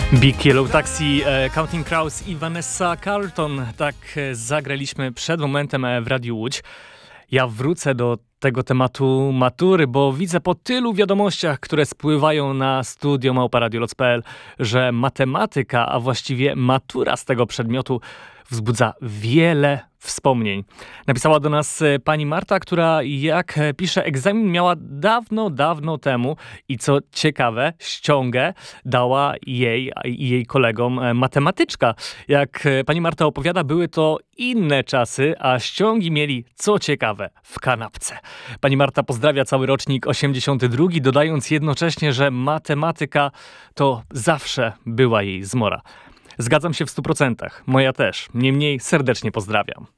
Big Yellow Taxi, Counting Crows i Vanessa Carlton. Tak zagraliśmy przed momentem w Radiu Łódź. Ja wrócę do tego tematu matury, bo widzę po tylu wiadomościach, które spływają na studio@radioloc.pl, że matematyka, a właściwie matura z tego przedmiotu wzbudza wiele wspomnień. Napisała do nas pani Marta, która, jak pisze, egzamin miała dawno temu i co ciekawe, ściągę dała jej i jej kolegom matematyczka. Jak pani Marta opowiada, były to inne czasy, a ściągi mieli, co ciekawe, w kanapce. Pani Marta pozdrawia cały rocznik 82, dodając jednocześnie, że matematyka to zawsze była jej zmora. Zgadzam się w 100%. Moja też. Niemniej serdecznie pozdrawiam.